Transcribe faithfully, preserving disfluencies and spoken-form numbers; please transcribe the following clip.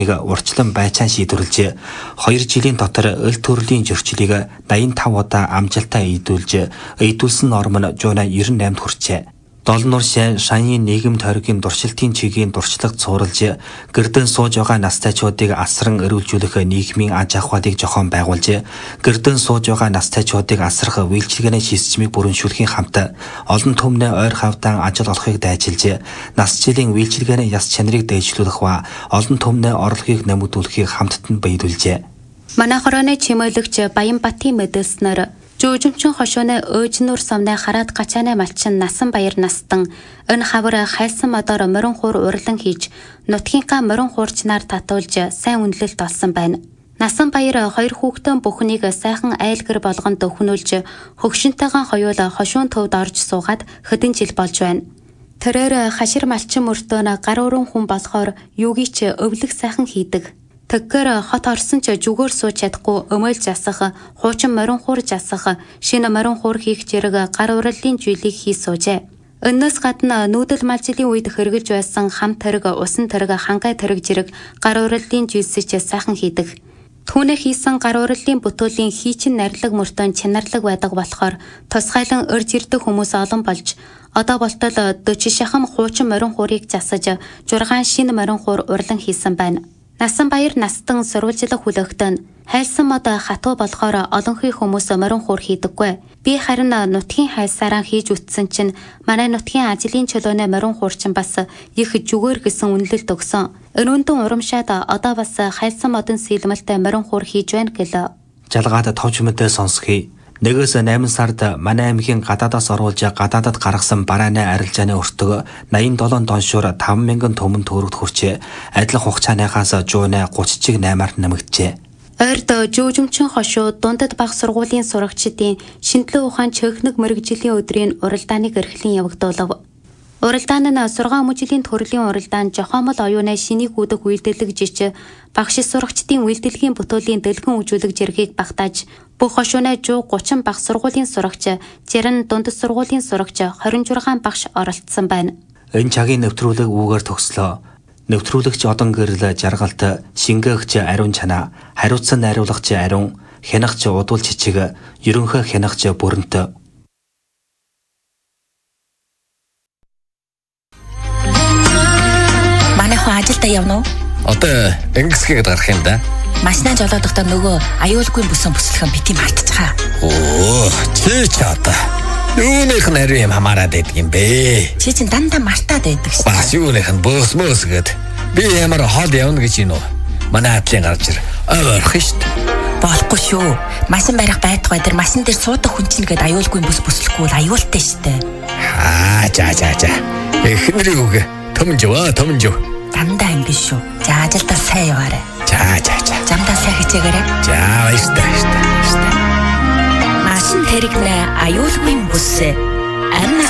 урчлан байцаан шийдвэрлэж хоёр жилийн дотор өл төрлийн зөрчлийг восемьдесят и пять удаа амжилттай эйдүүлж эйдүүлсэн норм нь жуунаа девяносто восемь хүрчээ. Долнуур шанийн нийгэм тойргийн дуршилтын чигийн дуршлагт цууралж гэрдэн сууж байгаа настайчуудыг асран өрүүлжүүлэх нийгмийн аж ахуйг зохион байгуулж гэрдэн сууж байгаа настайчуудыг асрах үйлчилгээний системийг бүрэншүүлэхийн хамт олон түмний ойр хавдаан ажил олохыг дайчилж нас жилийн үйлчилгээний яс чанарыг дээшлүүлэх ба олон түмний орлогыг нэмэгдүүлэхийг хамтд нь биелүүлжээ. Манай хорооны чимэөлөгч Баянбатын мэдээлснээр Жүүжимчин хошооны өөжнүр сомны хараад гачааны малчин Насан Баяр настан энэ хавар хайлсан модоор морин хуур урлан хийж нутгийнхаа морин хуурчнаар татуулж сайн үнэлэлт олсон байна. Насан Баяр хоёр хүүхдэн бүхнийг сайхан айлгэр болгонд өхнүүлж хөгшинтэйгэн хоёул хошуун төвд орж суугаад хэдэн жил болж байна. Тэрээр хашир малчин мөртөөн гар өрөн хүн болохоор юугий ч өвлөх сайхан хийдэг. Тэггээр хот орсон ч жүгээр сууж чадахгүй өмөөл засах, хуучин морин хуур засах, шинэ морин хуур хийх зэрэг гар уралын зүйлийг хий суужээ. Өнөөс гадна нүүдэл малжилийн үед хэрэгжилж байсан хам тэрэг, усан тэрэг, хангай тэрэг зэрэг гар уралын зүйлсэж сайхан хийдэг. Түүнээ хийсэн гар уралын бүтээлийн хийчин нарилаг мөртөө чанарлаг байдаг болохоор тусгайлан өрж ирдэг хүмүүс олон болж одоо болтол дөрвөн шахам хуучин морин хуурыг засаж жургаан шинэ морин хуур урлан хийсэн байна. Насан Баяр настан сурвалжлах хүлээгтэн хайлсан мод хатуу болохоор олонхий хүмүүс морин хуур хийдэггүй. Би харин нутгийн хайлсараа хийж үтсэн чинь манай нутгийн ажлын чөлөөний морин хуурчин бас их жүгээр гэсэн үнэлэлт өгсөн. Өнөөндөн урамшаад одоо бас хайлсан модын сэлмэлтэй морин хуур хийж байна гэлээ. Жалгаад товч мэдээ сонсхий. Нэгээс восемь сард манай аймгийн гадаадаас оруулж гадаадад гаргасан барааны арилжааны өртөг восемьдесят seven доншуур five thousand төмөн төгрөгт хүрчээ. Адилхан хугацааныхаас жуунаа thirty чиг eight-аар нэмэгджээ. Ойрд Жүүжимчин хошуу дундад бага сургуулийн сурагчдын шинжилгээ ухаан чөөхнөг мэрэгжлийн өдрийн уралдааныг эрхлэн явагдуулав. Уралдаан нь сургаан мужилийн төрлийн уралдаан Жохомол оюуны шинийг үүдэх үйлдэлэг жич багш сурагчдын үйлдэлгийн бүтээлийн дэлгэн үжүүлэг зэргийг багтааж бүх хошууны one thirty бага сургуулийн сурагч, Зэрэн дундад сургуулийн сурагч twenty-six багш оролцсон байна. Энэ цагийн нэвтрүүлэг үүгээр төгслөө. Нэвтрүүлэгч одон гэрэл жаргалт, шингээгч ариун чанаа, хариуцсан найруулагч ариун, хянагч удвал чичиг, ерөнхий хянагч бүрэнт. Ажилдаа явна уу? Одоо ингэсгээд гарах юм да. Машинаа жолоодохдоо нөгөө аюулгүй бүсэн бүслэхэн бити мартчихаа. Оо, чи ч одоо юуных нь ари юм хамаарад байдаг юм бэ? Чи чинь дандаа мартаад байдаг шүү. Бас юуных нь бөөс мөөс гээд би ямар хол явна гэж юм уу? Манай атлын гарч ир ойрох шүү дээ. Болохгүй шүү. Машин барих байтугай дээр машин дээр суудаг хүн чинь гээд аюулгүй бүс бүслэхгүй бол аюултай шүү дээ. Аа, за за за. Эхнэрийг үгүй. Төмжөө, төмжөө. Дандаа юм биш шүү. За ажилдаа сайн яваарай. За за за. Замдаа сайн хичээгээрэй. За баярлалаа. Машин тэрэгнэ аюулгүй бүс. Арнас